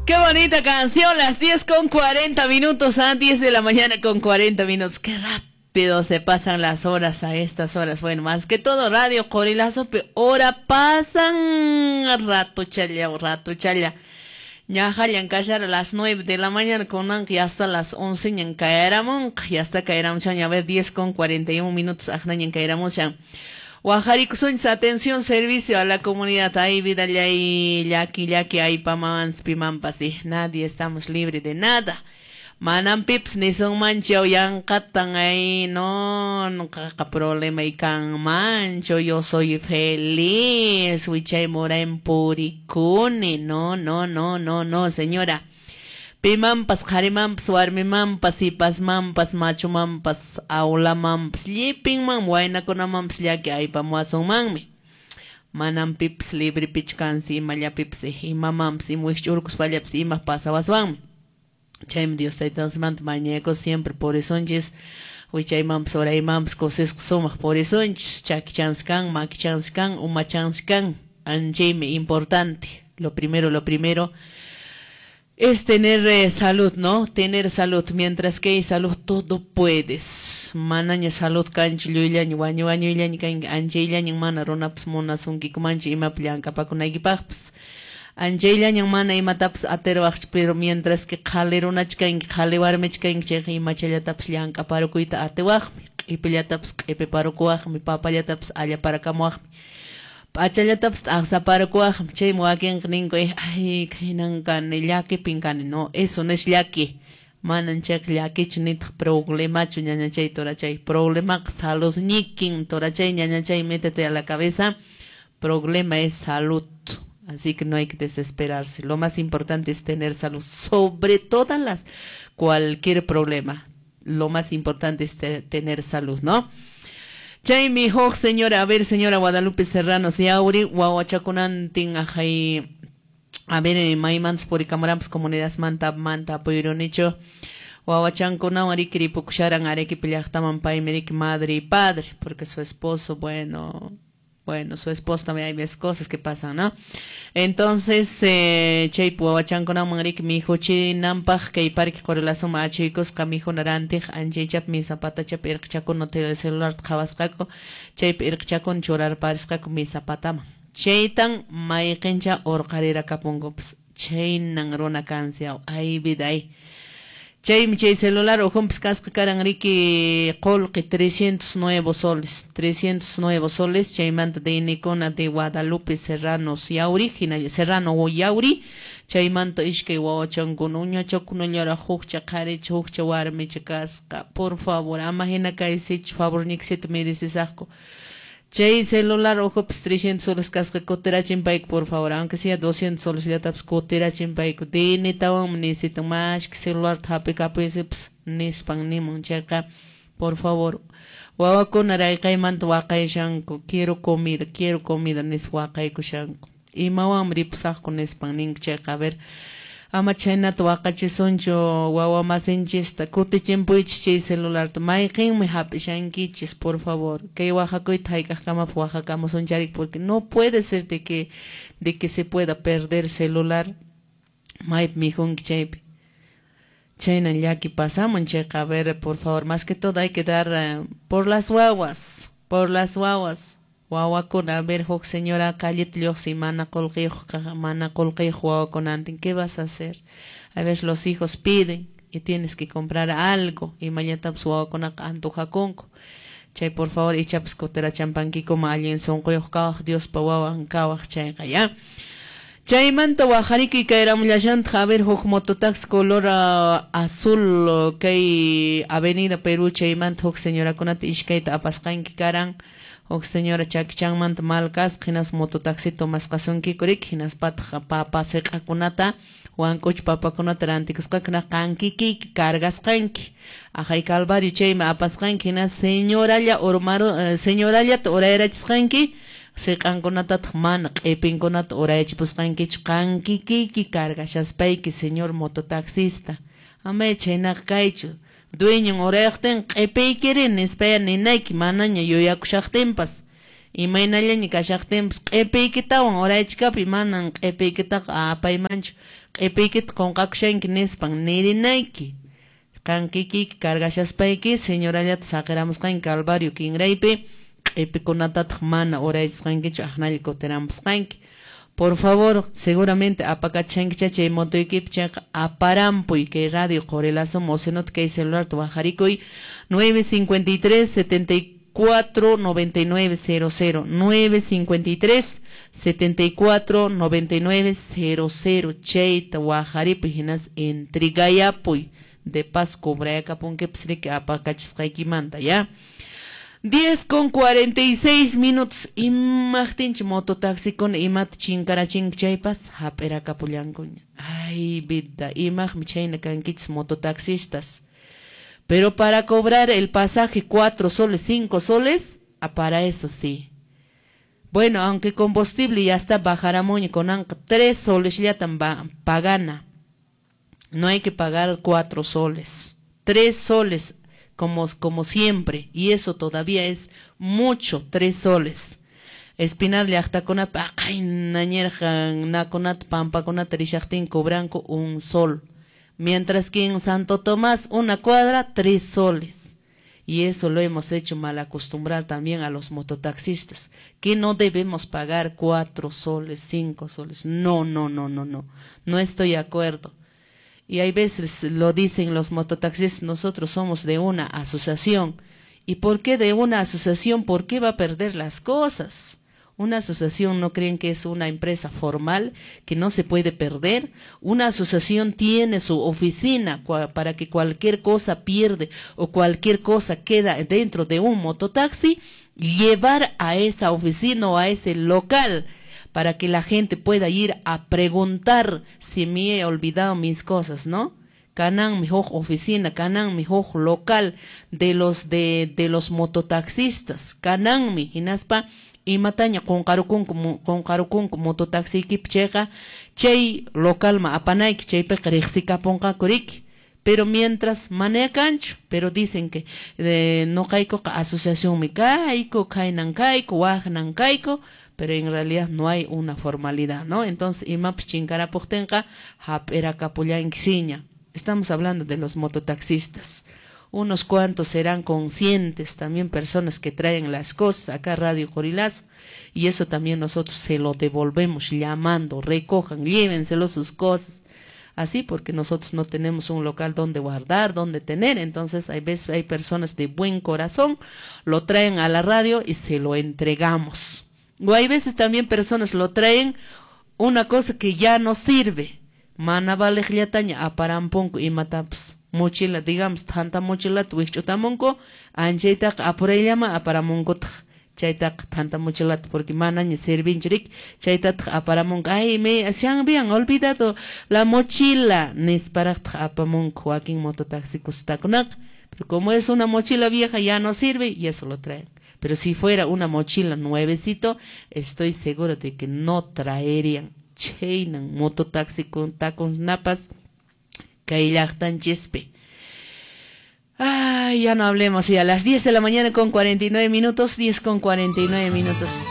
Qué bonita canción, las 10:40, a 10 de la mañana con 40 minutos. Qué rápido se pasan las horas a estas horas. Bueno, más que todo Radio Corilazo, pero hora pasan rato challa, rato challa. Ya hayan callar a las 9 de la mañana con y hasta las 11 en caeramos, y hasta caeramos ya a ver 10:41, ajna en caeramos ya. Guajaricos, atención, servicio a la comunidad. Ahí, vida, yaki, ahí, pamans, pimampasi. Nadie estamos libres de nada. Manam pips, ni son mancho, yang katang ahí, no, nunca problema y can mancho, yo soy feliz. Wichay mora en puricune, no, señora. Pimampas, jarimampas, warmimampas, ipasmampas, machumampas, aulamampas, llipinman, wainakunamampas, llaki aypamuasunmanmi. Manam pips libre pichkansi, imalla pips, imamampas, imuichurkus pallapas, imas pasawaswanmi. Chaym Dios taytansimanta mañecos siempre por esonches, wichaymampas, oraymampas, cosas sumas por esonches, chakichanskan, makichanskan, umachanskan, anchayme importante. Lo primero. Es tener salud, ¿no? Tener salud. Mientras que hay salud, todo puedes. Manaña salud canchi lluillaña, wañu illaña, kan anchayllaña mana ronaps monasunki kumanchi ima plianca pakunaykipapas. Anchayllaña mana imatapas aterwach, pero mientras que jaleronachkan, jalewarmechkan, cheja imachallatapas llanca parukuyta atewajmi, q'ipillatapas q'ipi parukuwajmi, papallatapas allaparacamuajmi. Pachallatapas axaparakuaj, chay muakin ninko ay kainankan llaki pinkani, no, eso no es llaki. Manan chak llaki chunit problema chuñaña chay torachay. Problema salud nikin torachay ñaña chay métete a la cabeza. Problema es salud. Así que no hay que desesperarse. Lo más importante es tener salud. Sobre todas las, cualquier problema. Lo más importante es tener salud, ¿no? Chay mi hoj, señora, a ver, señora Guadalupe Serrano, si auri, guachakunantin, ajay, a ver, maimans por camarams comunidades manta, apoyo nicho, guachankuna, arikiri pukusharan, areki pillachtaman paimerik madre y padre, porque su esposo, bueno, su esposo también hay ves cosas que pasan, ¿no? Entonces, chay puachankuna, marik, mi hijo chinampaj, que parque correlación a chicos, camijo narante, anchechap, mi zapata chap, irkchakun, no te el celular, jabascaco, chay irkchakun, chorar pariscaco, mi zapatama. Chaytan, maikencha, or carrera capungops, chay nangrona cancia, ay viday. Chay celular o compscas caran riki colque 309 soles. 309 soles. Chay manta de Nicona de Guadalupe Serrano Yauri, Serrano o Yauri. Chay manta ishke wawachangun uña chokunoñora hukcha kare hukcha warme chakasca. Por favor, imagina que ese favor nixit me dices asco. Chay celular ojo 300 soles casca cotera chimpaik, por favor, aunque sea 200 soles ya taps cotera chimpaik. De netawam necesito más que celular tape capes nispan ni monchaca, por favor. Wawako naray manto wakay shanko, quiero comida nis wakay ko shanko. Y mawam ripsach con nispan ning checa, a ver. Ama chayna tuwaqachi soncho wawa masenchista kuti chimpuichi celular mayqin me hapishankichis, por favor. Kay wajakoy taykajkama wajakamos soncharik, porque no puede ser de que se pueda perder celular. Mayp mijunki chaypi. Chayna llaki pasamos checa, a ver, por favor, más que todo hay que dar por las guaguas. Wawakuna, a ver, hok señora Callet Lioxi, mana colquejo, wawakunantin, ¿qué vas a hacer? A veces los hijos piden y tienes que comprar algo y mañana su wawakuna antojaconco. Chay, por favor, ichaps cotera champanqui como alguien son coyojkawaj, Dios pa wawan kawaj chayqa, ¿ya? Chay manta wajariki kairamullasant, a ver, hok mototax color azul, kay avenida Perú, chay manta hok señora kunat ishkaita apasqanki karan. O señora Chakchan mant malcas, ginas mototaxi tomas casun kikurik, ginas papa secakunata, huancoch papa conataránticos cacna cankiki, cargas canki. Ajay calvario chema apascanki, ginas señoralia ormaro, señoralia oraerach canki, secanconata man, epinconat oraech puscanki, cankiki, cargas aspeiki, señor mototaxista. Ameche nakaichu. Dueño orejten q'ipiykirin espera ninayki manaña yuyakushaqtinpas imaynallaña kashaqtinpas q'ipiykitawan oraychikapi manan q'ipiykitaqa apaymanchu q'ipikit qunqakushanki nispan nirinayki. Kankiki cargashaspaiki señorallata saqiramusqanki Calvario kinraypi q'ipikunatataj mana uraychasqankichu aqnalli kutirampusqanki. Por favor, seguramente apakachankicha chay motoykipi chayqa aparampuy kay radio Qorilazo mosenot kay celular tubajarikuy 953 74 99 00 953 74 99 00 chay tawajaripuy hinas entregayapuy de paz cobrayakapunki psriki apakachisqaykimanta ya. 10:46 imagtinch mototaxi con imat chinkarachink chaypas hap'irakapullankun. Ay vida, imag michayna kankich mototaxistas. Pero para cobrar el pasaje 4 soles, 5 soles, para eso sí. Bueno, aunque combustible ya está bajaramoño con 3 soles ya tan pagana. No hay que pagar 4 soles. 3 soles. Como siempre, y eso todavía es mucho, 3 soles. Espinarle hasta con naconat pampa con cobranco 1 sol. Mientras que en Santo Tomás, 1 cuadra, 3 soles. Y eso lo hemos hecho mal acostumbrar también a los mototaxistas, que no debemos pagar 4 soles, 5 soles. No, no, no, no, no. No estoy de acuerdo. Y hay veces lo dicen los mototaxistas, nosotros somos de una asociación. ¿Y por qué de una asociación? ¿Por qué va a perder las cosas? Una asociación, ¿no creen que es una empresa formal que no se puede perder? Una asociación tiene su oficina para que cualquier cosa pierde o cualquier cosa queda dentro de un mototaxi, llevar a esa oficina o a ese local para que la gente pueda ir a preguntar si me he olvidado mis cosas, ¿no? Canan mi oficina, canan mi local de los mototaxistas, canan mi hinaspa y mataña con carukun mototaxi kipcheja, chay local ma apanaik chay pekrixika ponka kurik. Pero mientras manecancho, pero dicen que no caico asociación mi caico, kainan caico, wajnan caico, pero en realidad no hay una formalidad, ¿no? Entonces, imap chinkara puchtenka, hap era capullanxiña. Estamos hablando de los mototaxistas. Unos cuantos serán conscientes, también personas que traen las cosas acá a Radio Qorilazo, y eso también nosotros se lo devolvemos llamando, recojan, llévenselo sus cosas. Así porque nosotros no tenemos un local donde guardar, donde tener, entonces hay veces hay personas de buen corazón, lo traen a la radio y se lo entregamos. O hay veces también personas lo traen una cosa que ya no sirve. Mana vale gliataña aparamponco y mataps. Mochila, digamos, tanta mochila tuichutamonco, ancheita apurellama aparamonco. Chaitak tanta mochila porque mana ni servinchirik. Chaitak aparamonco. Ay, me se han bien olvidado la mochila. Nisparak apamonco, Joaquín mototaxi costaconac. Pero como es una mochila vieja ya no sirve y eso lo traen. Pero si fuera una mochila nuevecito, estoy seguro de que no traerían cheinan mototaxi con tacos napas kailachtan chispe. Ay, ya no hablemos. Y a las 10 de la mañana con 49 minutos, 10:49.